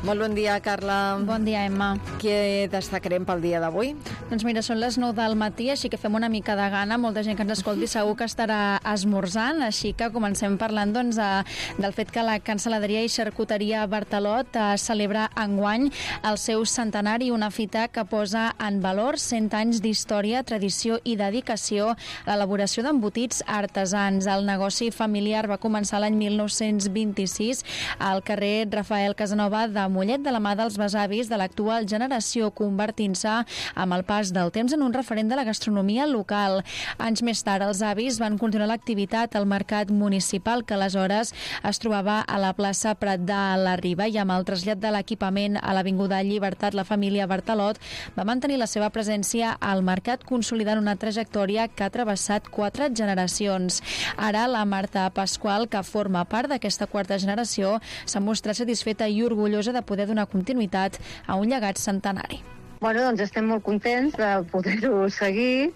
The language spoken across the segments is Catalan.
Molt bon dia, Carla. Bon dia, Emma. Què destacarem pel dia d'avui? Doncs mira, són les 9 del matí, així que fem una mica de gana. Molta gent que ens escolti segur que estarà esmorzant, així que comencem parlant del fet que la Cancel·laderia i Xarcuteria Bartalot celebra enguany el seu centenari, una fita que posa en valor 100 anys d'història, tradició i dedicació a l'elaboració d'embotits artesans. El negoci familiar va començar l'any 1926 al carrer Rafael Casanova de Mollet, de la mà dels besavis de l'actual generació, convertint-se amb el pas del temps en un referent de la gastronomia local. Anys més tard, els avis van continuar l'activitat al mercat municipal, que aleshores es trobava a la plaça Prat de la Riba, i amb el trasllat de l'equipament a l'Avinguda Llibertat, la família Bartalot va mantenir la seva presència al mercat, consolidant una trajectòria que ha travessat 4 generacions. Ara, la Marta Pasqual, que forma part d'aquesta quarta generació, s'ha mostrat satisfeta i orgullosa de poder donar continuïtat a un llegat centenari. Doncs estem molt contents de poder-ho seguir,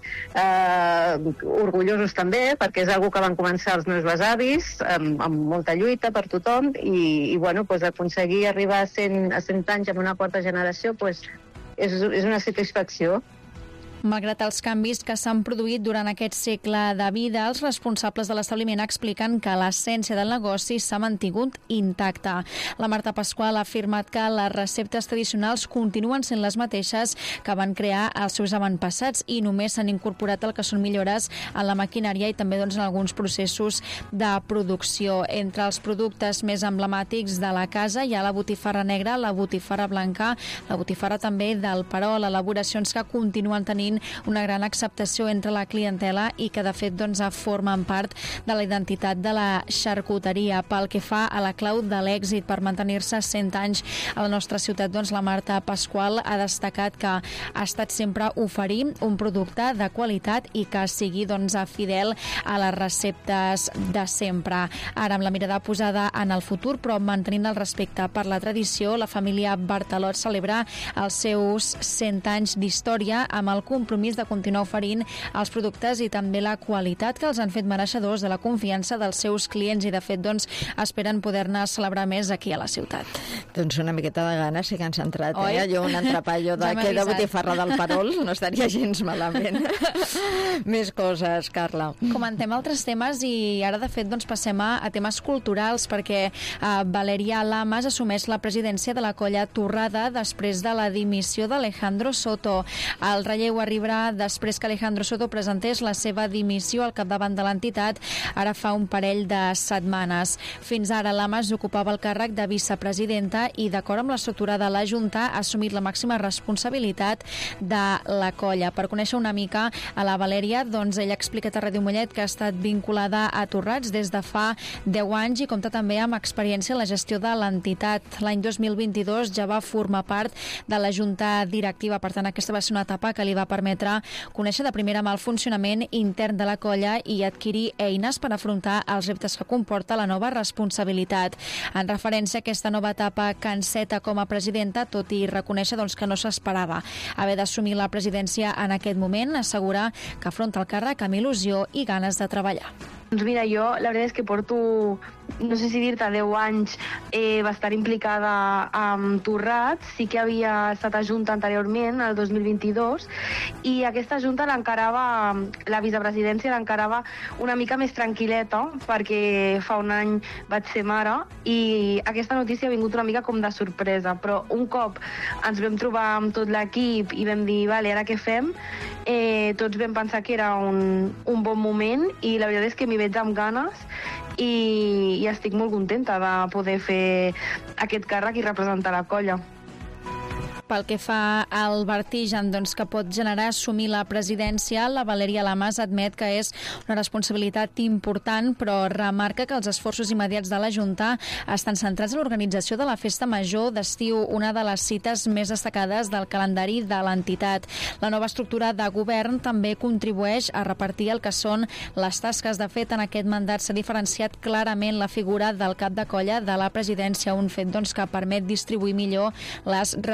orgullosos també, perquè és una que van començar els meus besavis, amb molta lluita per tothom, i aconseguir arribar a 100 anys amb una quarta generació és una satisfacció. Malgrat els canvis que s'han produït durant aquest segle de vida, els responsables de l'establiment expliquen que l'essència del negoci s'ha mantingut intacta. La Marta Pasqual ha afirmat que les receptes tradicionals continuen sent les mateixes que van crear els seus avantpassats i només s'han incorporat el que són millores en la maquinària i també en alguns processos de producció. Entre els productes més emblemàtics de la casa hi ha la botifarra negra, la botifarra blanca, la botifarra també del Perol, elaboracions que continuen tenint una gran acceptació entre la clientela i que de fet formen part de la identitat de la xarcuteria. Pel que fa a la clau de l'èxit per mantenir-se 100 anys a la nostra ciutat, la Marta Pasqual ha destacat que ha estat sempre oferir un producte de qualitat i que sigui fidel a les receptes de sempre. Ara, amb la mirada posada en el futur, però mantenint el respecte per la tradició, la família Bartalot celebra els seus 100 anys d'història amb el compromís de continuar oferint els productes i també la qualitat que els han fet mereixedors de la confiança dels seus clients i de fet esperen poder-ne celebrar més aquí a la ciutat. Una miqueta de gana sí que ens ha entrat, jo un entrepallo de botifarra del Perol no estaria gens malament. Més coses, Carla. Comentem altres temes i ara de fet passem a temes culturals perquè Valeria Lamas assumeix la presidència de la Colla Torrada després de la dimissió d'Alejandro Soto. El relleu arribarà després que Alejandro Soto presentés la seva dimissió al capdavant de l'entitat ara fa un parell de setmanes. Fins ara Lamas ocupava el càrrec de vicepresidenta i d'acord amb l'estructura de la Junta ha assumit la màxima responsabilitat de la colla. Per conèixer una mica a la Valeria, ella ha explicat a Ràdio Mollet que ha estat vinculada a Torrats des de fa 10 anys i compta també amb experiència en la gestió de l'entitat. L'any 2022 ja va formar part de la Junta directiva, per tant aquesta va ser una etapa que li va permetre conèixer de primera mà el funcionament intern de la colla i adquirir eines per afrontar els reptes que comporta la nova responsabilitat. En referència a aquesta nova etapa que enceta com a presidenta, tot i reconèixer que no s'esperava haver d'assumir la presidència en aquest moment, assegura que afronta el càrrec amb il·lusió i ganes de treballar. Mira, jo la veritat és que porto, no sé si dir-te, 10 anys bastant implicada amb Torrats. Sí que havia estat a Junta anteriorment, el 2022, i aquesta Junta l'encarava, la vicepresidència l'encarava una mica més tranquil·leta, perquè fa un any vaig ser mare, i aquesta notícia ha vingut una mica com de sorpresa, però un cop ens vam trobar amb tot l'equip i vam dir, vale, ara què fem? Tots vam pensar que era un bon moment i la veritat és que m'hi veig amb ganes i estic molt contenta de poder fer aquest càrrec i representar la colla. Pel que fa al vertigen que pot generar assumir la presidència, la Valeria Lamas admet que és una responsabilitat important, però remarca que els esforços immediats de la Junta estan centrats en l'organització de la Festa Major d'estiu, una de les cites més destacades del calendari de l'entitat. La nova estructura de govern també contribueix a repartir el que són les tasques. De fet, en aquest mandat s'ha diferenciat clarament la figura del cap de colla de la presidència, un fet que permet distribuir millor les responsabilitats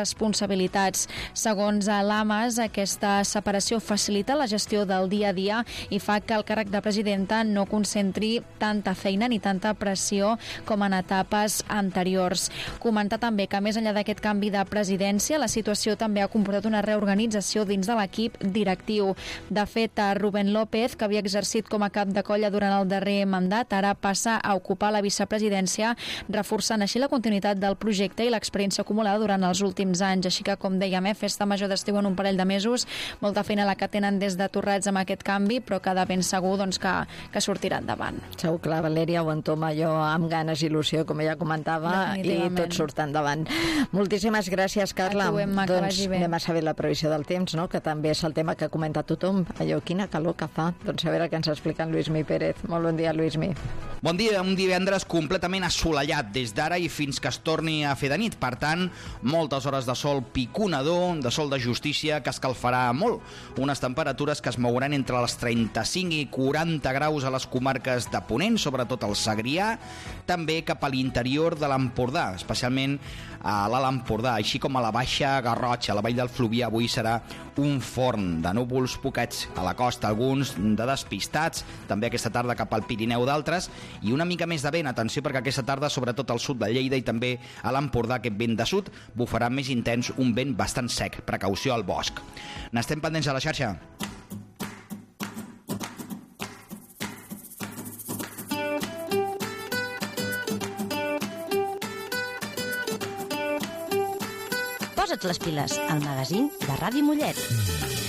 responsabilitats. Segons l'AMAS, aquesta separació facilita la gestió del dia a dia i fa que el càrrec de presidenta no concentri tanta feina ni tanta pressió com en etapes anteriors. Comentar també que més enllà d'aquest canvi de presidència, la situació també ha comportat una reorganització dins de l'equip directiu. De fet, Rubén López, que havia exercit com a cap de colla durant el darrer mandat, ara passa a ocupar la vicepresidència, reforçant així la continuïtat del projecte i l'experiència acumulada durant els últims anys. Així que, com dèiem, festa major d'estiu en un parell de mesos, molta feina la que tenen des de Torrats amb aquest canvi, però que de ben segur doncs, que sortirà endavant. Segur que la Valèria ho entoma allò amb ganes i il·lusió, com ella comentava, i tot surt endavant. Moltíssimes gràcies, Carla. Doncs anem a saber la previsió del temps, no? Que també és el tema que comenta tothom. Allò, quina calor que fa. Doncs a veure què ens explica en Lluïsmi Pérez. Molt bon dia, Lluïsmi. Bon dia, un divendres completament assolellat des d'ara i fins que es torni a fer de nit. Per tant, moltes hores de sol piconador, de sol de justícia, que escalfarà molt. Unes temperatures que es mouran entre els 35 i 40 graus a les comarques de Ponent, sobretot al Segrià, també cap a l'interior de l'Empordà, especialment a l'Alt Empordà, així com a la Baixa Garrotxa. A la Vall del Fluvià avui serà un forn de núvols poquets a la costa, alguns de despistats, també aquesta tarda cap al Pirineu d'altres, i una mica més de vent. Atenció, perquè aquesta tarda, sobretot al sud de Lleida i també a l'Empordà, aquest vent de sud, bufarà més intens, un vent bastant sec. Precaució al bosc. N'estem pendents a la xarxa. Posa't les piles, al magazín de Ràdio Mollet.